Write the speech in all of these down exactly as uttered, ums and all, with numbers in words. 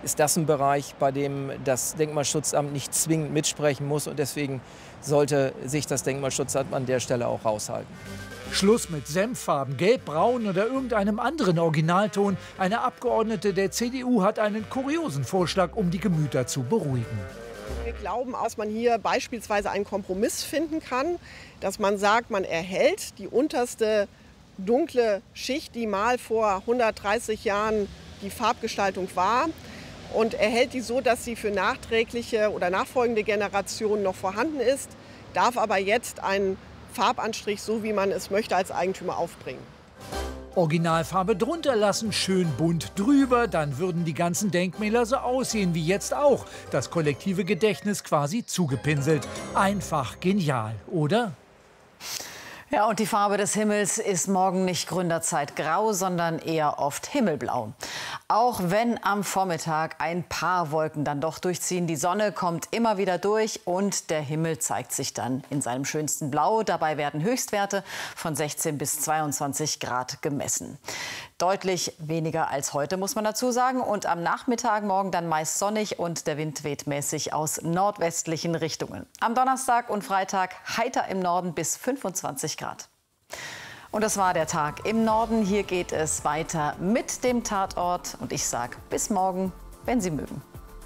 ist das ein Bereich, bei dem das Denkmalschutzamt nicht zwingend mitsprechen muss. Und deswegen sollte sich das Denkmalschutzamt an der Stelle auch raushalten. Schluss mit Senffarben, Gelb, Braun oder irgendeinem anderen Originalton. Eine Abgeordnete der C D U hat einen kuriosen Vorschlag, um die Gemüter zu beruhigen. Wir glauben, dass man hier beispielsweise einen Kompromiss finden kann, dass man sagt, man erhält die unterste dunkle Schicht, die mal vor hundertdreißig Jahren die Farbgestaltung war, und erhält die so, dass sie für nachträgliche oder nachfolgende Generationen noch vorhanden ist, darf aber jetzt einen Farbanstrich, so wie man es möchte, als Eigentümer aufbringen. Originalfarbe drunter lassen, schön bunt drüber, dann würden die ganzen Denkmäler so aussehen wie jetzt auch. Das kollektive Gedächtnis quasi zugepinselt. Einfach genial, oder? Ja, und die Farbe des Himmels ist morgen nicht Gründerzeit grau, sondern eher oft himmelblau. Auch wenn am Vormittag ein paar Wolken dann doch durchziehen, die Sonne kommt immer wieder durch und der Himmel zeigt sich dann in seinem schönsten Blau. Dabei werden Höchstwerte von sechzehn bis zweiundzwanzig Grad gemessen. Deutlich weniger als heute, muss man dazu sagen. Und am Nachmittag morgen dann meist sonnig und der Wind weht mäßig aus nordwestlichen Richtungen. Am Donnerstag und Freitag heiter im Norden bis fünfundzwanzig Grad. Und das war der Tag im Norden. Hier geht es weiter mit dem Tatort. Und ich sage bis morgen, wenn Sie mögen.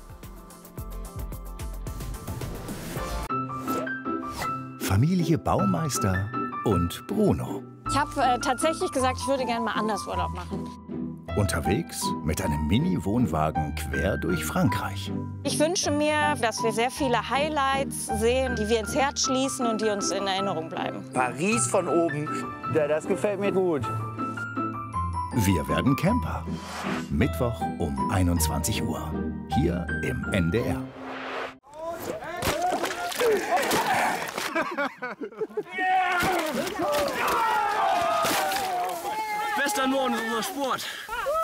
Familie Baumeister und Bruno. Ich habe äh, tatsächlich gesagt, ich würde gerne mal anders Urlaub machen. Unterwegs mit einem Mini-Wohnwagen quer durch Frankreich. Ich wünsche mir, dass wir sehr viele Highlights sehen, die wir ins Herz schließen und die uns in Erinnerung bleiben. Paris von oben, ja, das gefällt mir gut. Wir werden Camper. Mittwoch um einundzwanzig Uhr. Hier im N D R. Bester Norden ist unser Sport.